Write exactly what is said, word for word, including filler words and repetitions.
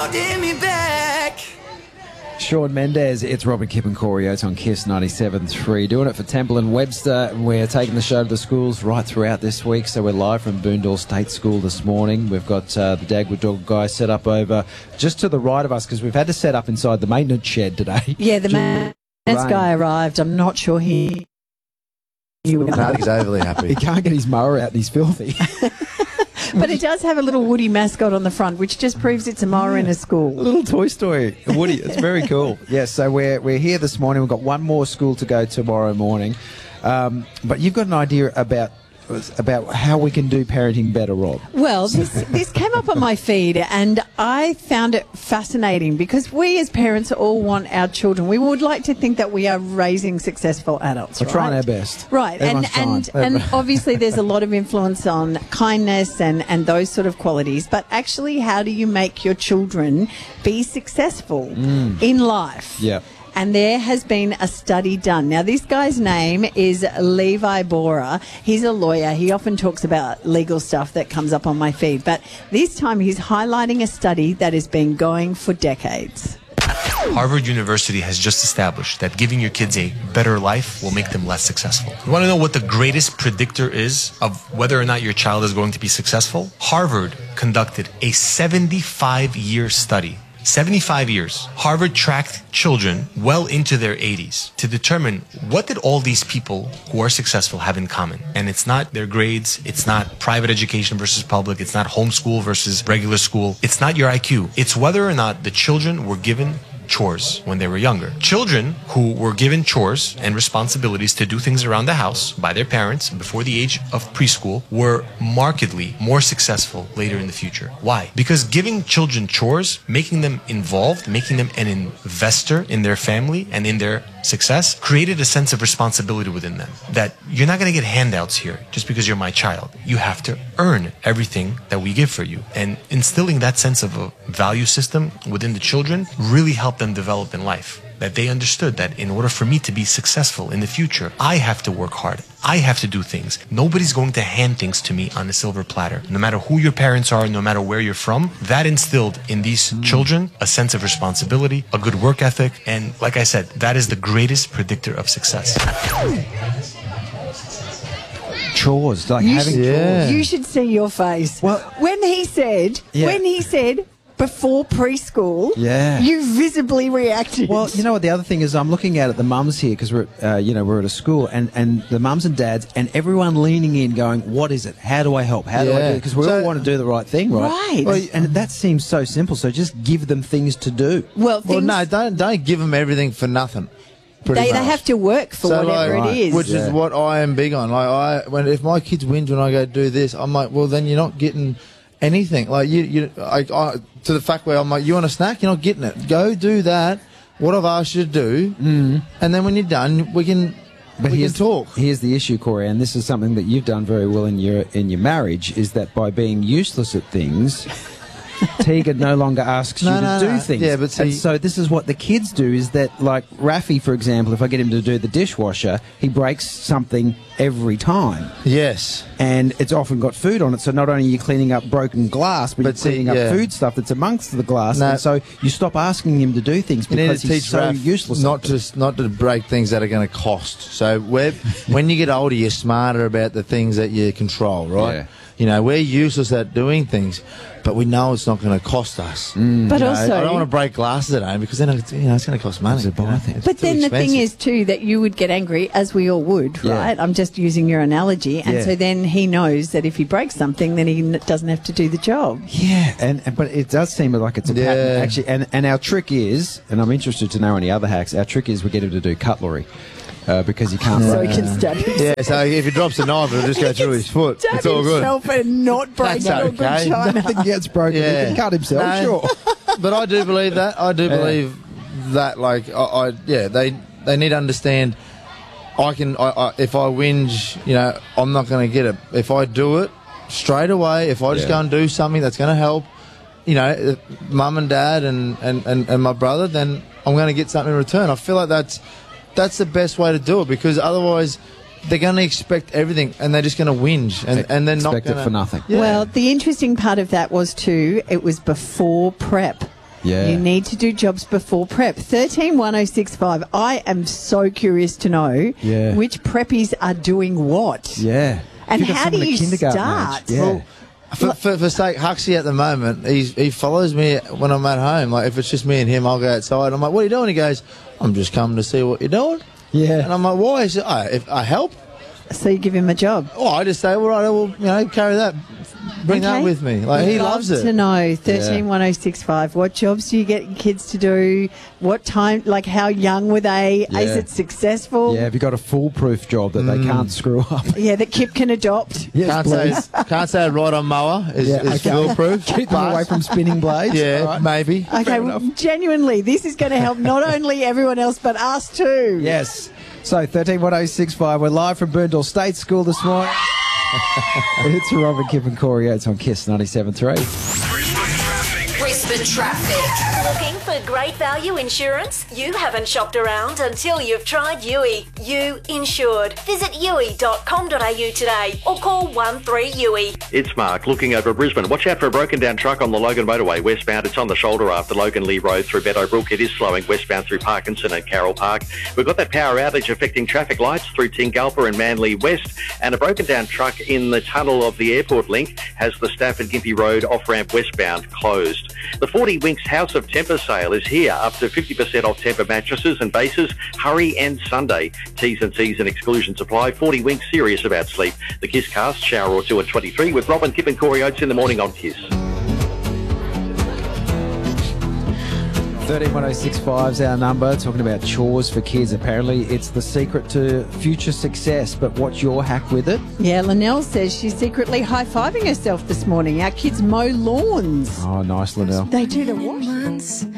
holding me back. Shawn Mendes, it's Robin Kipp and Corey Oates on Kiss ninety-seven point three. Doing it for Temple and Webster. We're taking the show to the schools right throughout this week. So we're live from Boondall State School this morning. We've got uh, the Dagwood Dog guys set up over just to the right of us because we've had to set up inside the maintenance shed today. Yeah, the maintenance guy arrived. I'm not sure he... You no, he's overly happy. He can't get his mower out and he's filthy. But it does have a little Woody mascot on the front, which just proves it's a mower in a school. A little Toy Story, Woody. It's very cool. Yes, yeah, so we're we're here this morning. We've got one more school to go tomorrow morning. Um, but you've got an idea about about how we can do parenting better, Rob. Well, this, this came up on my feed and I found it fascinating because we as parents all want our children. We would like to think that we are raising successful adults, We're right? trying our best. Right, and and, and obviously there's a lot of influence on kindness and, and those sort of qualities, but actually how do you make your children be successful mm. in life? Yeah. And there has been a study done. Now, this guy's name is Levi Bora. He's a lawyer. He often talks about legal stuff that comes up on my feed. But this time he's highlighting a study that has been going for decades. Harvard University has just established that giving your kids a better life will make them less successful. You want to know what the greatest predictor is of whether or not your child is going to be successful? Harvard conducted a seventy-five year study. seventy-five years. Harvard tracked children well into their eighties to determine what did all these people who are successful have in common. And it's not their grades, it's not private education versus public, it's not homeschool versus regular school, it's not your I Q. It's whether or not the children were given chores when they were younger. Children who were given chores and responsibilities to do things around the house by their parents before the age of preschool were markedly more successful later in the future. Why? Because giving children chores, making them involved, making them an investor in their family and in their success, created a sense of responsibility within them. That you're not going to get handouts here just because you're my child. You have to earn everything that we give for you. And instilling that sense of a value system within the children really helped them develop in life. That they understood that in order for me to be successful in the future, I have to work hard. I have to do things. Nobody's going to hand things to me on a silver platter. No matter who your parents are, no matter where you're from, that instilled in these mm. children a sense of responsibility, a good work ethic, and like I said, that is the greatest predictor of success. Chores, like you having should, yeah. chores. You should see your face. Well, when he said, yeah. when he said, before preschool, yeah. you visibly reacted. Well, you know what the other thing is, I'm looking out at the mums here because we're, uh, you know, we're at a school, and, and the mums and dads, and everyone leaning in, going, "What is it? How do I help? How do yeah. I do it?" Because we so, all want to do the right thing, right? Right. Well, and that seems so simple. So just give them things to do. Well, well, no, don't don't give them everything for nothing. They, they have to work for so whatever like, it is, which yeah. is what I am big on. Like I, when if my kids whinge when I go do this, I'm like, well, then you're not getting anything. Like you, you, I, I, to the fact where I'm like, you want a snack? You're not getting it. Go do that. What I've asked you to do, mm. and then when you're done, we can. But we can talk. Here's the issue, Corey, and this is something that you've done very well in your in your marriage, is that by being useless at things, Tegan no longer asks no, you no, to do no. things. Yeah, but see, and so this is what the kids do, is that, like Rafi, for example, if I get him to do the dishwasher, he breaks something every time. Yes. And it's often got food on it, so not only are you cleaning up broken glass, but, but you're cleaning see, yeah. up food stuff that's amongst the glass. No. And so you stop asking him to do things because he's so Raph useless. Not just not to break things that are going to cost. So we're, when you get older, you're smarter about the things that you control, right? Yeah. You know, we're useless at doing things, but we know it's not going to cost us. Mm. But you know, also, I don't want to break glasses at home because then it's, you know, it's going to cost money. To buy things. But then expensive. The thing is too that you would get angry, as we all would, yeah. right? I'm just using your analogy, and yeah. so then he knows that if he breaks something, then he n doesn't have to do the job. Yeah, and, and but it does seem like it's a yeah. pattern actually. And and our trick is, and I'm interested to know any other hacks. Our trick is we get him to do cutlery. Uh, because he can't. So he can stab himself. Yeah, so if he drops a knife, it'll just go through his foot. It's all good. Himself and not break That's all okay. good china. Nothing gets broken. Yeah. He can cut himself, no, sure. But I do believe that. I do yeah. believe that. Like, I, I, yeah, they they need to understand. I can, I, I, if I whinge, you know, I'm not going to get it. If I do it straight away, if I just yeah. go and do something that's going to help, you know, mum and dad and, and, and, and my brother, then I'm going to get something in return. I feel like that's. That's the best way to do it, because otherwise they're going to expect everything and they're just going to whinge and, and they're not expect going it for nothing. Yeah. Well, the interesting part of that was too, it was before prep. Yeah. You need to do jobs before prep. thirteen one oh six five. I am so curious to know Yeah. which preppies are doing what. Yeah. And If you've got how do someone at you kindergarten start? age, Yeah. Well, for, for, for sake, Huxley at the moment, he's, he follows me when I'm at home. Like, if it's just me and him, I'll go outside. I'm like, what are you doing? He goes, I'm just coming to see what you're doing. Yeah. And I'm like, why? He said, oh, if I help. So you give him a job. Oh, I just say, all right, I will, you know, carry that, bring that Okay. with me. Like, he Love loves it. to know. thirteen one oh six five. What jobs do you get your kids to do? What time, like how young were they? Yeah. Is it successful? Yeah, have you got a foolproof job that they can't screw up? Yeah, that Kip can adopt. Yes, Can't please. say, can't say right on mower is, Yeah, is okay. foolproof. Keep them away from spinning blades. Yeah, All right. maybe. Okay, well, genuinely, this is going to help not only everyone else, but us too. Yes. So thirteen one oh six five. We're live from Boondall State School this morning. It's Robin, Kip and Corey Oates on Kiss ninety-seven point three. Brisbane Traffic. Looking for great value insurance? You haven't shopped around until you've tried U I. You Insured. Visit U I dot com dot A U today or call one three U I. It's Mark looking over Brisbane. Watch out for a broken down truck on the Logan Motorway westbound. It's on the shoulder after Logan Lee Road through Meadowbrook. It is slowing westbound through Parkinson and Carroll Park. We've got that power outage affecting traffic lights through Tingalpa and Manly West, and a broken down truck in the tunnel of the airport link has the Stafford Gympie Road off-ramp westbound closed. The forty Winks House of Temper sale is here, up to fifty percent off Temper mattresses and bases. Hurry and Sunday. T's and C's and exclusions apply. forty Winks, serious about sleep. The Kiss Cast, shower or two at twenty-three with Robin, Kip and Corey Oates in the morning on Kiss. thirteen one oh six five is our number, talking about chores for kids. Apparently, it's the secret to future success, but what's your hack with it? Yeah, Linnell says she's secretly high-fiving herself this morning. Our kids mow lawns. Oh, nice, Linnell. They do the what?